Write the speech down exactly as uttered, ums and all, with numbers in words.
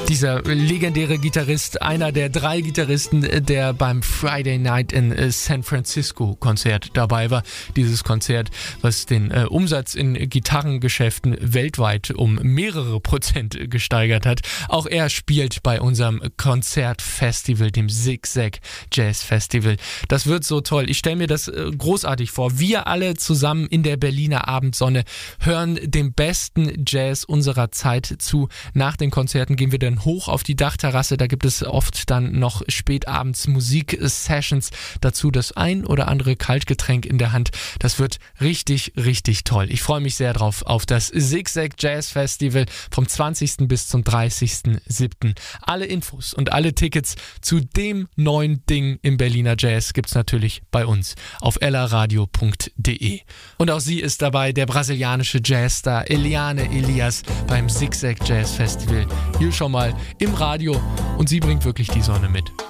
Dieser legendäre Gitarrist, einer der drei Gitarristen, der beim Friday Night in San Francisco Konzert dabei war. Dieses Konzert, was den äh, Umsatz in Gitarrengeschäften weltweit um mehrere Prozent gesteigert hat. Auch er spielt bei unserem Konzertfestival, dem Zigzag Jazz Festival. Das wird so toll. Ich stelle mir das äh, großartig vor. Wir alle zusammen in der Berliner Abendsonne hören dem besten Jazz unserer Zeit zu. Nach den Konzerten gehen wir dann hoch auf die Dachterrasse. Da gibt es oft dann noch spätabends Musik-Sessions. Dazu das ein oder andere Kaltgetränk in der Hand. Das wird richtig, richtig toll. Ich freue mich sehr drauf auf das Zigzag Jazz Festival vom zwanzigsten bis zum dreißigsten siebten Alle Infos und alle Tickets zu dem neuen Ding im Berliner Jazz gibt's natürlich bei uns auf ellaradio punkt de. Und auch sie ist dabei, der brasilianische Jazzstar Eliane Elias beim Zigzag Jazz Festival. Hier schon mal im Radio und sie bringt wirklich die Sonne mit.